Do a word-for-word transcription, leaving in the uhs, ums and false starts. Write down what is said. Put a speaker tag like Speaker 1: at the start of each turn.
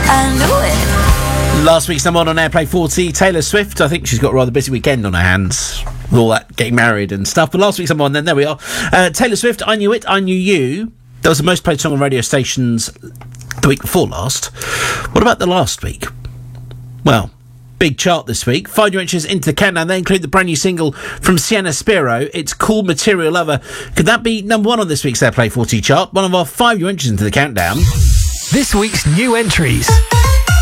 Speaker 1: I know it.
Speaker 2: Last week's number one on Airplay forty, Taylor Swift. I think she's got a rather busy weekend on her hands with all that getting married and stuff. But last week's number one, then there we are. Uh, Taylor Swift, I Knew It, I Knew You. That was the most played song on radio stations the week before last. What about the last week? Well, big chart this week. Five new entries into the countdown. They include the brand new single from Sienna Spiro. It's Cool Material Lover. Could that be number one on this week's Airplay forty chart? One of our five new entries into the countdown.
Speaker 3: This week's new entries.